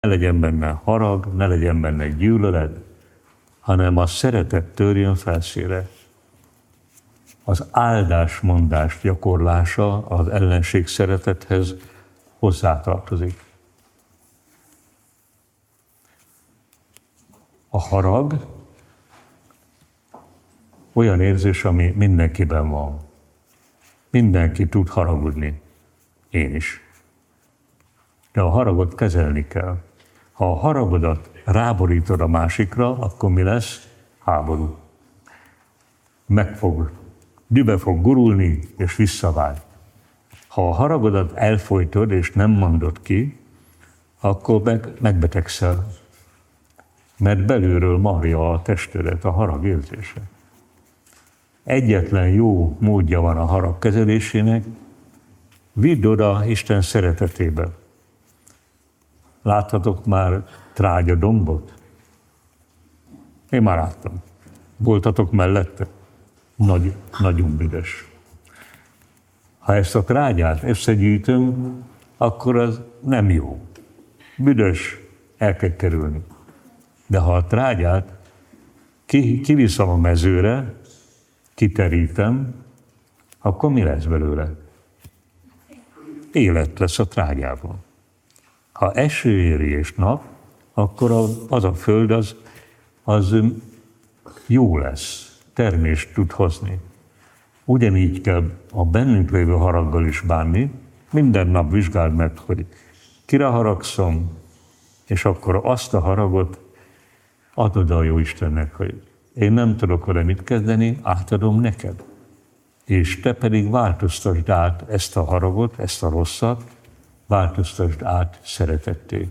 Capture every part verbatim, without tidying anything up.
Ne legyen benne harag, ne legyen benne gyűlölet, hanem a szeretet törjön felszínre. Az áldásmondás gyakorlása az ellenség szeretethez hozzátartozik. A harag olyan érzés, ami mindenkiben van. Mindenki tud haragudni. Én is. De a haragot kezelni kell. Ha a haragodat ráborítod a másikra, akkor mi lesz? Háború. Meg fog, dübe fog gurulni, és visszavágy. Ha a haragodat elfojtod, és nem mondod ki, akkor meg, megbetegszel. Mert belülről marja a testedet a harag érzése. Egyetlen jó módja van a harag kezelésének, vidd oda Isten szeretetébe. Láthatok már trágyadombot? Én már láttam. Voltatok mellette? Nagy, nagyon büdös. Ha ezt a trágyát összegyűjtöm, akkor az nem jó. Büdös, el kell kerülni. De ha a trágyát kiviszem a mezőre, kiterítem, akkor mi lesz belőle? Élet lesz a trágyában. Ha eső éri és nap, akkor az a föld az, az jó lesz, termést tud hozni. Ugyanígy kell a bennünk lévő haraggal is bánni, minden nap vizsgáld meg, hogy kire haragszom, és akkor azt a haragot adod a Jóistennek, hogy én nem tudok vele mit kezdeni, átadom neked. És te pedig változtasd át ezt a haragot, ezt a rosszat, változtasd át szeretetté.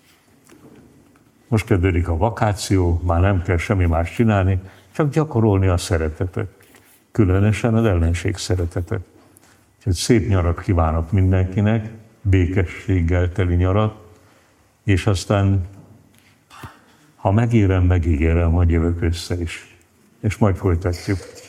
Most kezdődik a vakáció, már nem kell semmi más csinálni, csak gyakorolni a szeretetet. Különösen az ellenség szeretetet. Úgyhogy szép nyarat kívánok mindenkinek, békességgel teli nyarat, és aztán, ha megérem, megígérem, hogy jövök össze is. És majd folytatjuk.